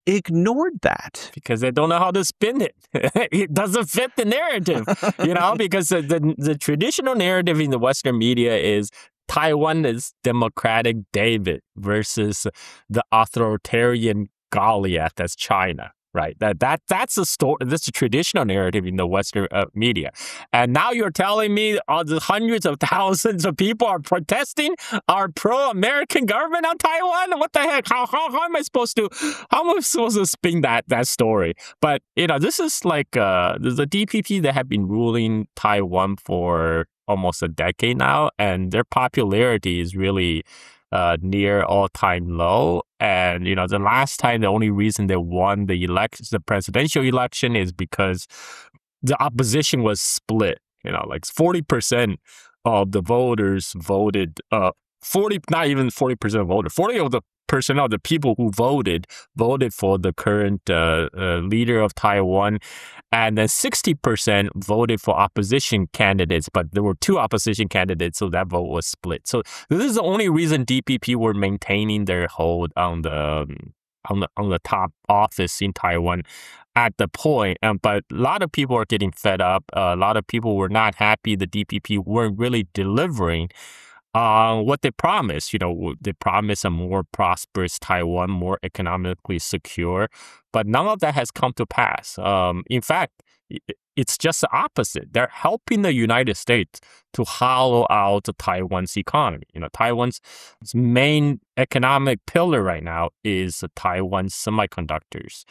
ignored that? Because they don't know how to spin it. It doesn't fit the narrative, because the traditional narrative in the Western media is Taiwan is democratic David versus the authoritarian Goliath that's China. Right. That's the story. That's the traditional narrative in the Western media. And now you're telling me all the hundreds of thousands of people are protesting our pro-American government on Taiwan? What the heck? How am I supposed to spin that story? But this is like the DPP that have been ruling Taiwan for almost a decade now, and their popularity is really near all-time low. And, the last time, the only reason they won the presidential election is because the opposition was split. Like 40% of the voters voted, not even 40% of voters, 40% of the people who voted for the current leader of Taiwan, and then 60% voted for opposition candidates, but there were two opposition candidates, so that vote was split. So this is the only reason DPP were maintaining their hold on the top office in Taiwan at the point. But a lot of people are getting fed up. A lot of people were not happy the DPP weren't really delivering what they promised. They promised a more prosperous Taiwan, more economically secure, but none of that has come to pass. In fact, it's just the opposite. They're helping the United States to hollow out Taiwan's economy. Taiwan's main economic pillar right now is Taiwan Semiconductors,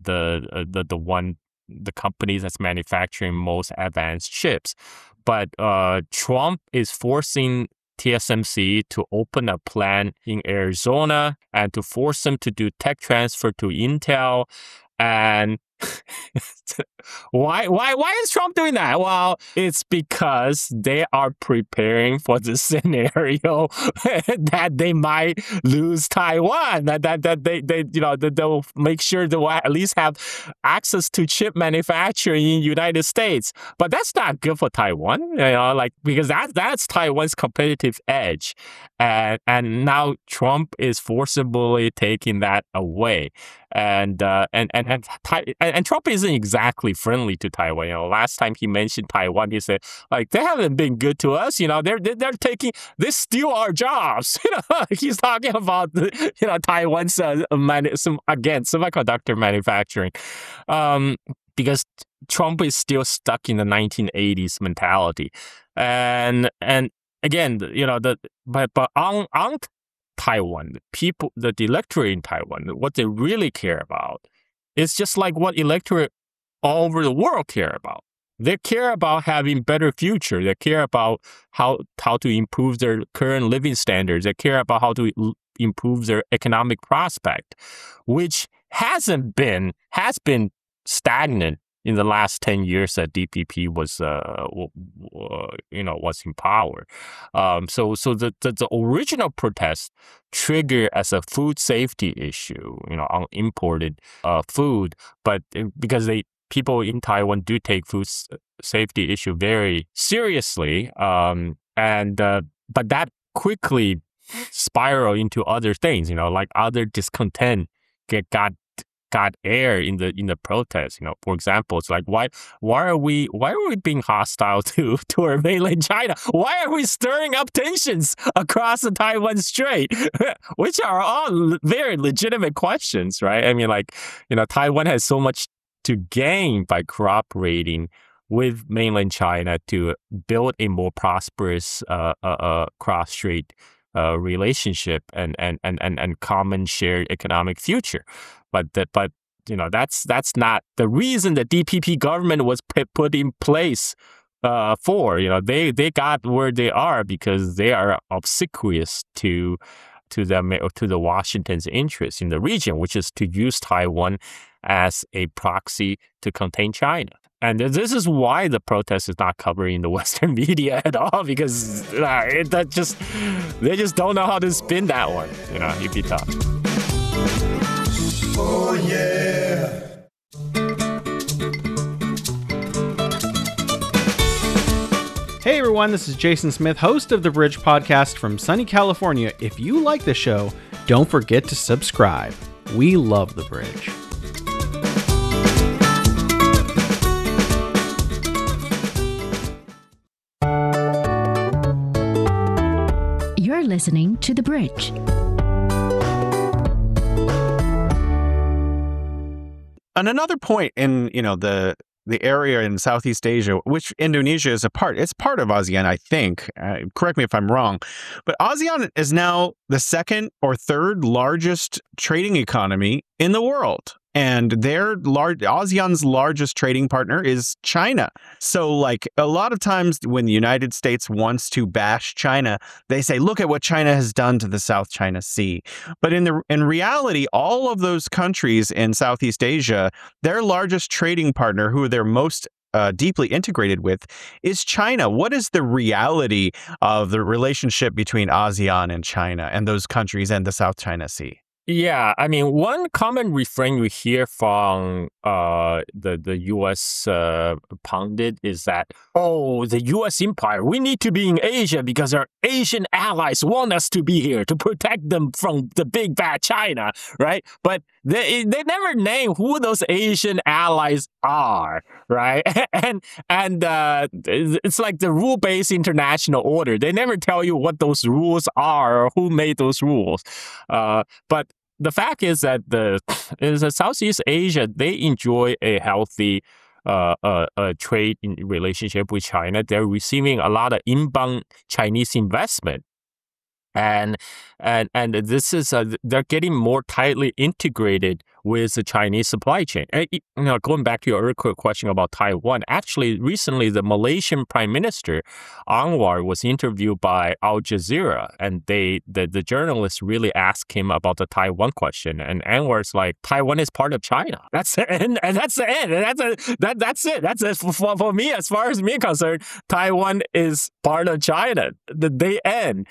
the company that's manufacturing most advanced chips. But Trump is forcing TSMC to open a plant in Arizona and to force them to do tech transfer to Intel. And why is Trump doing that? Well, it's because they are preparing for the scenario that they might lose Taiwan. That they'll make sure they will at least have access to chip manufacturing in the United States. But that's not good for Taiwan, because that's Taiwan's competitive edge, and now Trump is forcibly taking that away. And Trump isn't exactly friendly to Taiwan. Last time he mentioned Taiwan, he said, they haven't been good to us. They steal our jobs. He's talking about Taiwan's semiconductor manufacturing. Because Trump is still stuck in the 1980s mentality, and again, but on Taiwan, people, the electorate in Taiwan, what they really care about is just like what electorate all over the world care about. They care about having better future. They care about how to improve their current living standards. They care about how to improve their economic prospect, which has been stagnant in the last 10 years that DPP was in power. So the original protest triggered as a food safety issue, on imported food, but because people in Taiwan do take food safety issue very seriously, but that quickly spiraled into other things, like other discontent got air in the protests. For example, it's like why are we being hostile to our mainland China? Why are we stirring up tensions across the Taiwan Strait? Which are all very legitimate questions, right? I mean, Taiwan has so much to gain by cooperating with mainland China to build a more prosperous cross-strait relationship and common shared economic future. But that's not the reason the DPP government was put in place for. They got where they are because they are obsequious to the Washington's interest in the region, which is to use Taiwan as a proxy to contain China. And this is why the protest is not covered in the Western media at all, because they just don't know how to spin that one. It'd be tough. Oh, yeah. Hey everyone, this is Jason Smith, host of The Bridge Podcast from sunny California. If you like the show, don't forget to subscribe. We love The Bridge. listening to The Bridge. On another point in, the area in Southeast Asia, which Indonesia is a part, it's part of ASEAN, I think. Correct me if I'm wrong. But ASEAN is now the second or third largest trading economy in the world. And ASEAN's largest trading partner is China. So, like, a lot of times when the United States wants to bash China, they say, look at what China has done to the South China Sea. But in reality, all of those countries in Southeast Asia, their largest trading partner, who they're most deeply integrated with, is China. What is the reality of the relationship between ASEAN and China and those countries and the South China Sea? Yeah, I mean, one common refrain we hear from the U.S. pundit is that, the U.S. empire, we need to be in Asia because our Asian allies want us to be here to protect them from the big bad China, right? But they never name who those Asian allies are, right? and it's like the rule-based international order. They never tell you what those rules are or who made those rules. But the fact is that Southeast Asia, they enjoy a healthy trade relationship with China. They're receiving a lot of inbound Chinese investment. And this is they're getting more tightly integrated with the Chinese supply chain. Going back to your earlier question about Taiwan, actually recently the Malaysian Prime Minister Anwar was interviewed by Al Jazeera, and the journalist really asked him about the Taiwan question, and Anwar's like, Taiwan is part of China. That's the end, and that's the end, and that's it. That's it for me. As far as me concerned, Taiwan is part of China. The end.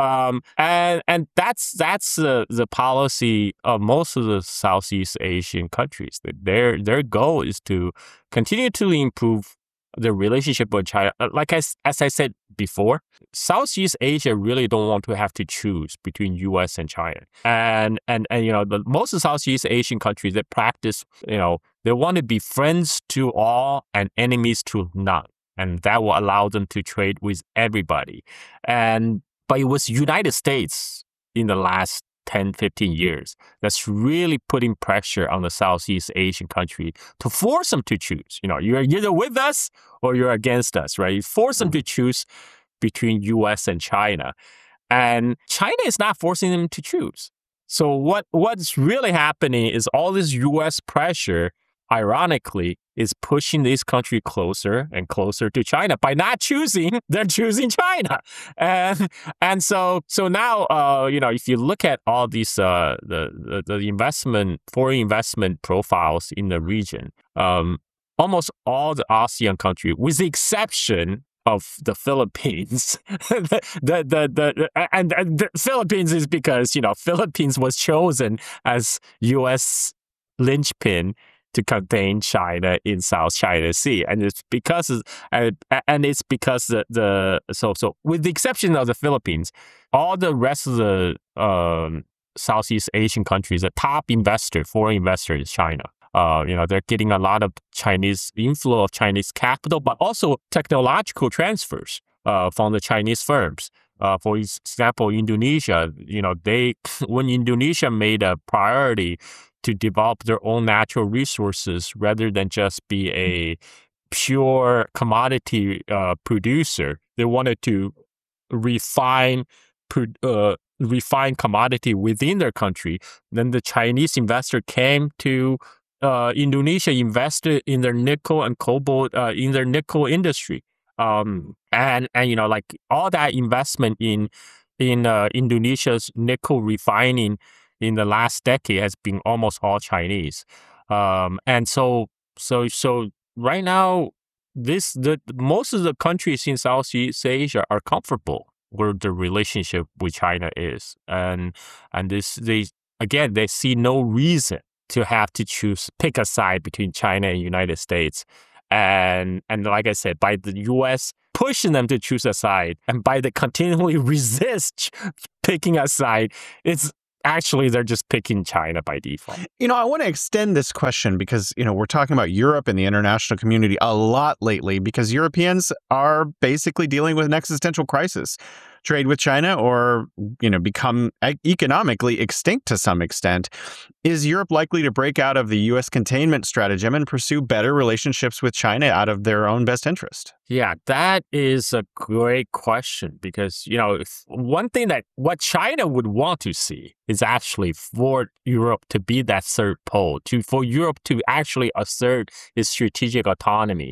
And that's the policy of most of the Southeast Asian countries. Their goal is to continue to improve the relationship with China. Like as I said before, Southeast Asia really don't want to have to choose between U.S. and China. And most of Southeast Asian countries that practice, they want to be friends to all and enemies to none. And that will allow them to trade with everybody. But it was United States in the last 10, 15 years that's really putting pressure on the Southeast Asian country to force them to choose. You're either with us or you're against us, right? You force them to choose between U.S. and China. And China is not forcing them to choose. So what's really happening is all this U.S. pressure, ironically, is pushing this country closer and closer to China. By not choosing, they're choosing China. And so now, if you look at all these, the foreign investment profiles in the region, almost all the ASEAN countries, with the exception of the Philippines, the Philippines is because, Philippines was chosen as U.S. linchpin to contain China in South China Sea, and it's because so with the exception of the Philippines, all the rest of the Southeast Asian countries, the top foreign investor is China. They're getting a lot of Chinese inflow of Chinese capital, but also technological transfers from the Chinese firms. For example, Indonesia, when Indonesia made a priority to develop their own natural resources rather than just be a pure commodity producer, they wanted to refine commodity within their country. Then the Chinese investor came to Indonesia, invested in their nickel and cobalt in their nickel industry, and like all that investment in Indonesia's nickel refining in the last decade has been almost all Chinese, and so right now, most of the countries in Southeast Asia are comfortable where the relationship with China is, and they see no reason to have to pick a side between China and United States, and like I said, by the U.S. pushing them to choose a side, and by the continually resist picking a side, it's actually they're just picking China by default. I want to extend this question because, we're talking about Europe and the international community a lot lately because Europeans are basically dealing with an existential crisis. trade with China or, become economically extinct to some extent. Is Europe likely to break out of the U.S. containment stratagem and pursue better relationships with China out of their own best interest? Yeah, that is a great question because, one thing that what China would want to see is actually for Europe to be that third pole, for Europe to actually assert its strategic autonomy.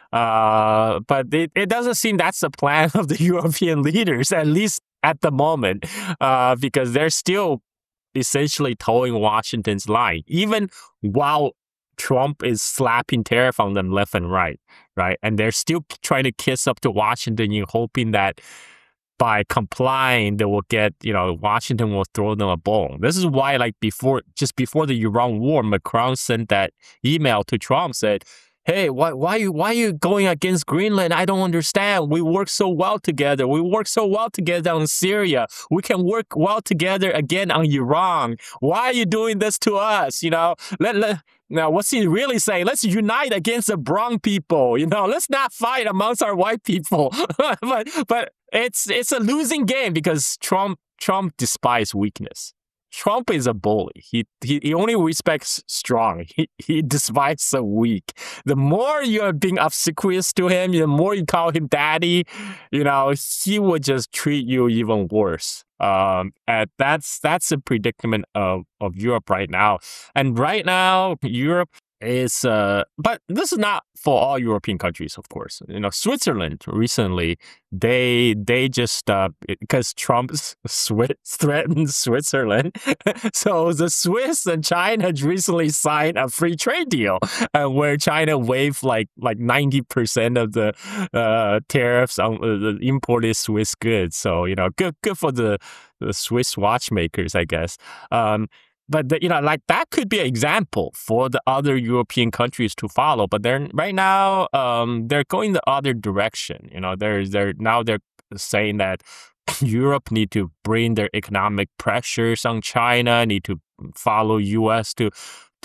But it doesn't seem that's the plan of the European leaders, at least at the moment, because they're still essentially towing Washington's line, even while Trump is slapping tariff on them left and right? And they're still trying to kiss up to Washington, hoping that by complying, they will get, Washington will throw them a bone. This is why, just before the Iran war, Macron sent that email to Trump, said, hey, why are you going against Greenland? I don't understand. We work so well together. We work so well together on Syria. We can work well together again on Iran. Why are you doing this to us? Now, what's he really saying? Let's unite against the brown people. Let's not fight amongst our white people. but it's a losing game because Trump despises weakness. Trump is a bully. He only respects strong. He despises the weak. The more you're being obsequious to him, the more you call him daddy, he would just treat you even worse. And that's a predicament of Europe right now. And right now, Europe is, but this is not for all European countries, of course. Switzerland recently, they just, because Trump threatened Switzerland, so the Swiss and China recently signed a free trade deal where China waived like 90% of the tariffs on the imported Swiss goods. So, good for the Swiss watchmakers, I guess. But that could be an example for the other European countries to follow. But right now, they're going the other direction. They're saying that Europe need to bring their economic pressures on China, need to follow U.S. to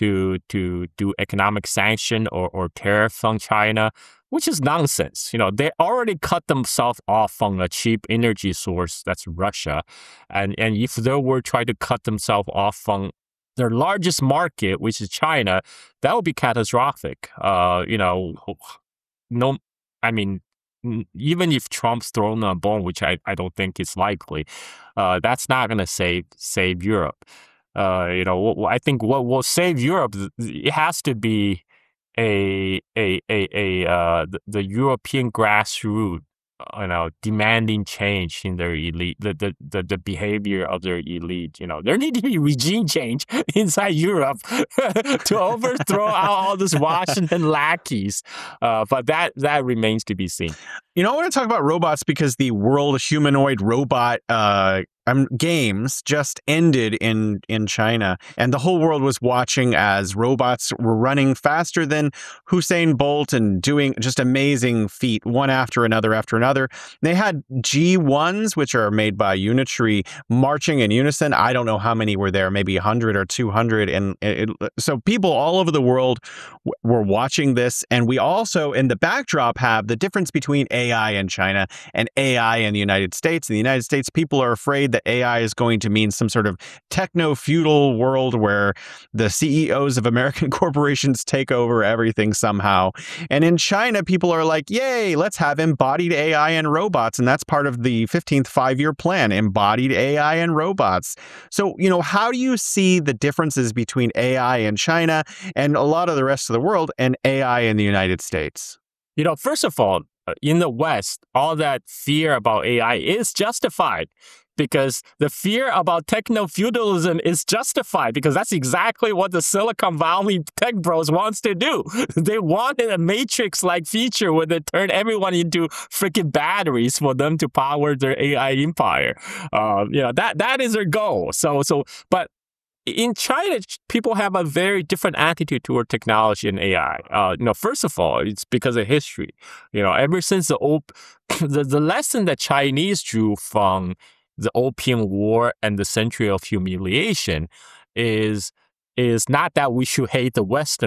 do economic sanction or tariff on China, which is nonsense. They already cut themselves off from a cheap energy source, that's Russia. And if they were trying to cut themselves off from their largest market, which is China, that would be catastrophic. Even if Trump's thrown a bone, which I don't think is likely, that's not going to save Europe. I think what will save Europe, it has to be the European grassroots, demanding change in their elite, the behavior of their elite. There need to be regime change inside Europe to overthrow all these Washington lackeys. But that remains to be seen. I want to talk about robots because the World Humanoid Robot games just ended in China, and the whole world was watching as robots were running faster than Usain Bolt and doing just amazing feat one after another. They had G1s, which are made by Unitree, marching in unison. I don't know how many were there, maybe 100 or 200. And so people all over the world were watching this. And we also, in the backdrop, have the difference between AI in China and AI in the United States. In the United States, people are afraid that AI is going to mean some sort of techno-feudal world where the CEOs of American corporations take over everything somehow. And in China, people are like, yay, let's have embodied AI and robots. And that's part of the 15th five-year plan, embodied AI and robots. So, how do you see the differences between AI in China and a lot of the rest of the world and AI in the United States? First of all, in the West, all that fear about AI is justified because the fear about techno-feudalism is justified because that's exactly what the Silicon Valley tech bros wants to do. They wanted a Matrix-like feature where they turn everyone into freaking batteries for them to power their AI empire. That is their goal. But in China, people have a very different attitude toward technology and AI. First of all, it's because of history. Ever since the lesson that Chinese drew from the Opium War and the Century of Humiliation is not that we should hate the Western